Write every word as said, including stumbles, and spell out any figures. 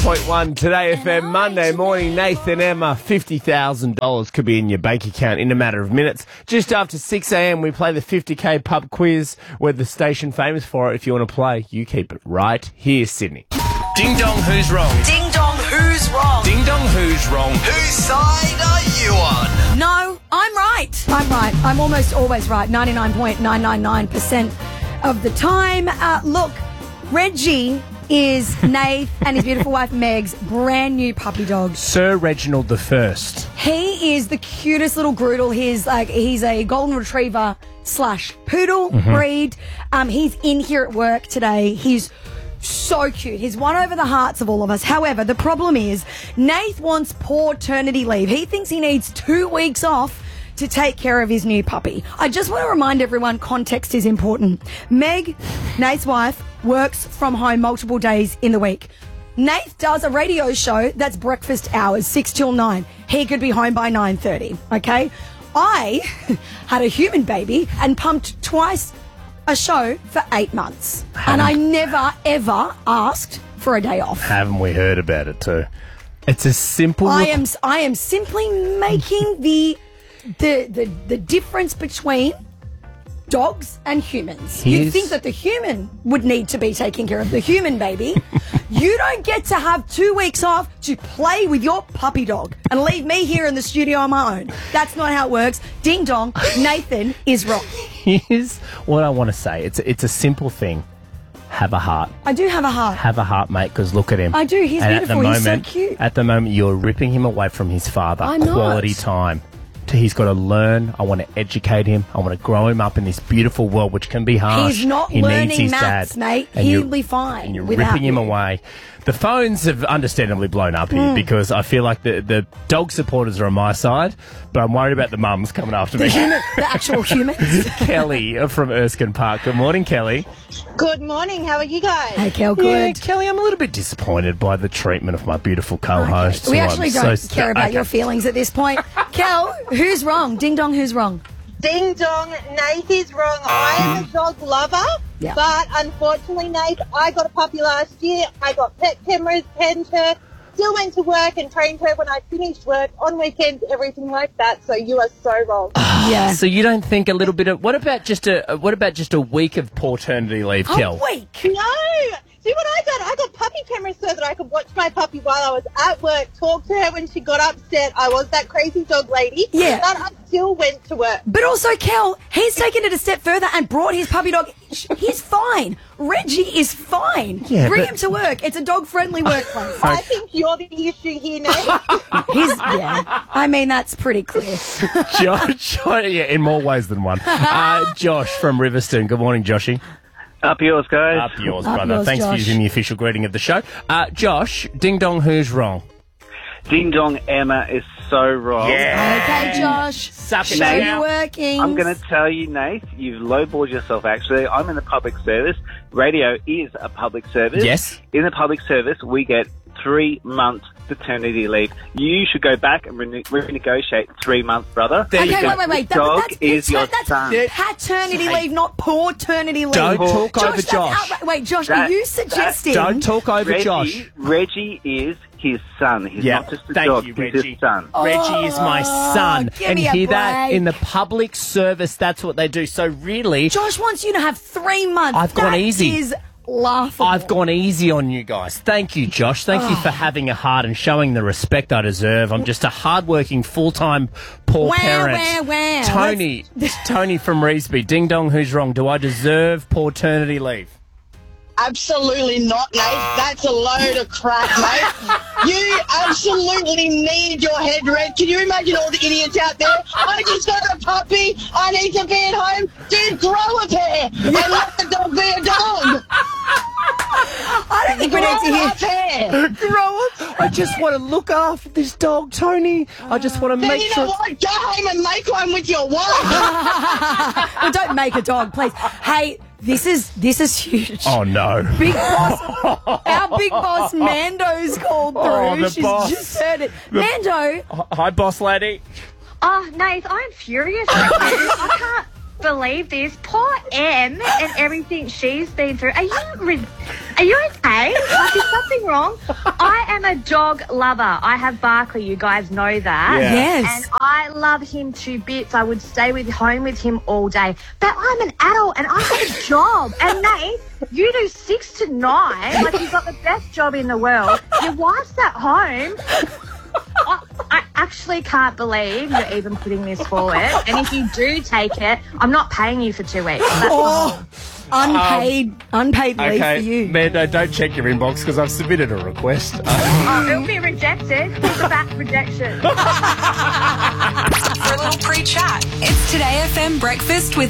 Point one Today F M Monday morning. Nathan, Emma, fifty thousand dollars could be in your bank account in a matter of minutes. Just after six a.m. we play the fifty K pub quiz. We're the station famous for it. If you want to play, you keep it right here, Sydney. Ding dong, who's wrong? Ding dong, who's wrong? Ding dong, who's wrong? Whose side are you on? No, I'm right. I'm right. I'm almost always right. ninety-nine point nine nine nine percent of the time. Uh, look, Reggie is Nath and his beautiful wife Meg's brand new puppy dog. Sir Reginald the First. He is the cutest little groodle. He's like he's a golden retriever slash poodle Mm-hmm. breed. Um, he's in here at work today. He's so cute. He's won over the hearts of all of us. However, the problem is Nath wants paternity leave. He thinks he needs two weeks off to take care of his new puppy. I just want to remind everyone context is important. Meg, Nath's wife, works from home multiple days in the week. Nath does a radio show that's breakfast hours, six till nine. He could be home by nine thirty, okay? I had a human baby and pumped twice a show for eight months. And I never, ever asked for a day off. Haven't we heard about it too? It's a simple... I am I am simply making the the the, the difference between dogs and humans. You'd Here's- think that the human would need to be taking care of the human baby. You don't get to have two weeks off to play with your puppy dog and leave me here in the studio on my own. That's not how it works. Ding dong, Nathan is wrong. Here's what I want to say. It's, it's a simple thing. Have a heart. I do have a heart. Have a heart, mate, because look at him. I do. He's And beautiful. At the He's so moment, cute. At the moment, you're ripping him away from his father. I'm not. Quality time. He's got to learn. I want to educate him. I want to grow him up in this beautiful world, which can be harsh. He's not he learning needs his maths, dad. mate. And He'll you're- be fine And you're without ripping him you. away. The phones have understandably blown up here Mm. because I feel like the, the dog supporters are on my side, but I'm worried about the mums coming after The me. human, the actual humans. Kelly from Erskine Park. Good morning, Kelly. Good morning. How are you guys? Hey, Kel, Yeah, good. Kelly, I'm a little bit disappointed by the treatment of my beautiful co-host. We who actually I'm don't so care st- about okay. your feelings at this point. Kel, who's wrong? Ding dong, who's wrong? Ding dong, Nath is wrong. I am a dog lover, Yeah. but unfortunately, Nath, I got a puppy last year. I got pet cameras, penned her, still went to work and trained her when I finished work, on weekends, everything like that. So you are so wrong. Yeah. So you don't think a little bit of what about just a what about just a week of paternity leave, A Kel? week. No! See what I got? I got puppy cameras so that I could watch my puppy while I was at work, talk to her when she got upset. I was that crazy dog lady. Yeah. But I still went to work. But also, Kel, he's taken it a step further and brought his puppy dog. He's fine. Reggie is fine. Yeah, Bring but- him to work. It's a dog-friendly workplace. I think you're the issue here, Nath. He's, yeah. I mean, that's pretty clear. Josh, yeah, in more ways than one. Uh, Josh from Riverstone. Good morning, Joshy. Up yours, guys. Up yours, Up brother. yours, Thanks for Josh. using the official greeting of the show. Uh, Josh, ding dong, who's wrong? Ding dong, Emma is so wrong. Okay, Josh. Suck it Show down. your workings. I'm going to tell you, Nath, you've lowballed yourself, actually. I'm in the public service. Radio is a public service. Yes. In the public service, we get three months paternity leave. You should go back and rene- renegotiate three months, brother. There you Okay, go. wait, wait, wait. The That- dog that's, is your that's son. paternity leave, not paternity leave. Don't talk Josh, over that's Josh. outra- Wait, Josh, That- are you that- suggesting... Don't talk over Reggie, Josh. Reggie is his son. He's Yeah, not just a thank dog. you, He's Reggie. his son. Reggie is my son. give And me a hear that? break. In the public service, that's what they do. So really, Josh wants you to have three months. I've gone That easy. is laughable. I've gone easy on you guys. Thank you, Josh. Thank you for having a heart and showing the respect I deserve. I'm just a hardworking, full-time, poor Wah, parent. wah, wah. Tony, Tony from Reesby. Ding dong, who's wrong? Do I deserve paternity leave? Absolutely not, Nate. That's a load of crap, mate. You absolutely need your head read. Can you imagine all the idiots out there? I just got a puppy. I need to be at home. Dude, grow a pair and let the dog be a dog. I don't think we need to Grow hear... a pair. Grow up. I just want to look after this dog, Tony. I just want to Then make you sure... know what? Go home and make one with your wife. Well, don't make a dog, please. Hey, this is this is huge. Oh, no. Big boss, our big boss Mando's called through. Oh, the She's boss. just heard it. Mando, Hi, boss lady. Oh, Nath, I'm furious right now. I can't believe this. Poor Em and everything she's been through. Are you re- are you okay? Like, is something wrong? I am a dog lover. I have Barkley. You guys know that. Yeah. Yes. And I love him to bits. I would stay with home with him all day. But I'm an adult and I have a job. And Nate, you do six to nine. Like, you've got the best job in the world. Your wife's at home. I, I actually can't believe you're even putting this forward. And if you do take it, I'm not paying you for two weeks. That's Oh, unpaid, unpaid leave Okay, for you. Mando, don't check your inbox because I've submitted a request. Oh, it'll be rejected. Push it back, rejection. For a little pre-chat. It's Today F M Breakfast with